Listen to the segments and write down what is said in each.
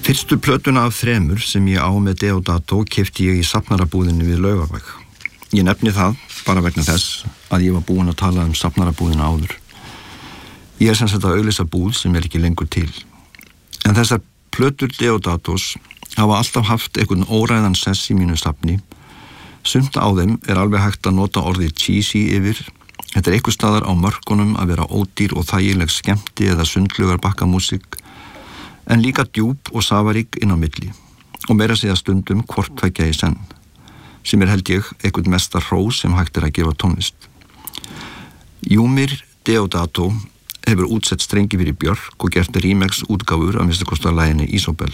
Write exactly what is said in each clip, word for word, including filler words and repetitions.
Fyrstu plötuna af þremur sem ég á með Deodato keypti ég í safnarabúðinni við Laugaveg. Ég nefni það bara vegna þess að ég var búinn að tala um safnarabúðina áður. Ég er sem sagt að auglýsa búð sem er ekki lengur til. En þessar plötur Deodatos hafa alltaf haft einhvern óræðan sess í mínu safni. Sumt á þeim er alveg hægt að nota orðið cheesy yfir. Þetta er einhver staðar á mörkunum að vera ódýr og þægileg skemmti eða sundlugar bakkamúsík, en líka djúp og safarík inn á milli og meira segja stundum hvort tveggja í senn, sem er held ég einhvern mesta hrós sem hægt er að gefa tónlist. Júmir Deodato hefur útsett strengi fyrir Björk og gert remix útgáfur af minnsta kosti laginu Isobel.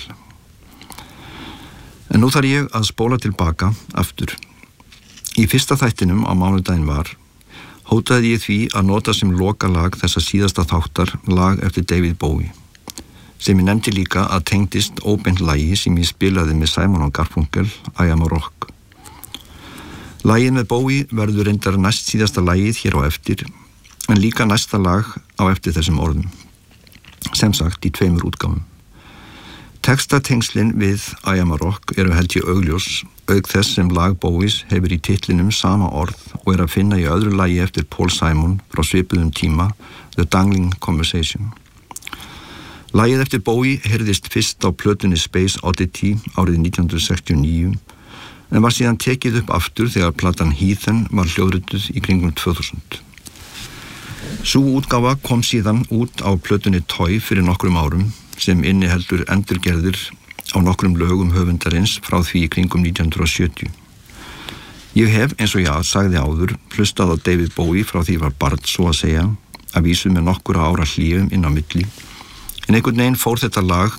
En nú þarf ég að spóla tilbaka aftur. Í fyrsta þættinum á mánudaginn var hótaði ég því að nota sem lokalag þessa síðasta þáttar lag eftir David Bowie, sem ég nefndi líka að tengdist óbeint lagi sem ég spilaði með Simon og Garfunkel, I Am a Rock. Lagið með Bowie verður reyndar næst síðasta lagið hér á eftir, en líka næsta lag á eftir þessum orðum, sem sagt í tveimur útgáfum. Textatengslin við I Am a Rock eru held ég augljós, auk þess sem lag Bowies hefur í titlinum sama orð og er að finna í öðru lagi eftir Paul Simon frá svipuðum tíma, The Dangling Conversation. Lagið eftir Bowie heyrðist fyrst á plötunni Space Oddity árið nítján hundruð sextíu og níu, en var síðan tekið upp aftur þegar platan Heathen var hljóðrituð í kringum tvö þúsund. Sú útgáfa kom síðan út á plötunni Toy fyrir nokkrum árum, sem inniheldur endurgerðir á nokkrum lögum höfundarins frá því í kringum nítján hundruð sjötíu. Ég hef, eins og ég sagði áður, hlustað á David Bowie frá því var barn, svo að segja, að vísu með nokkura ára hléum inn á milli, en einhvern veginn fór þetta lag